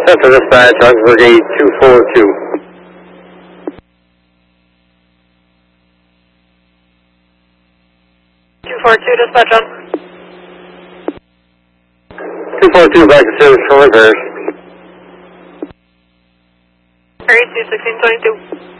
Central Dispatch, Augsburg 8242. 242, dispatch on. 242 back to service for repairs. Area 21622.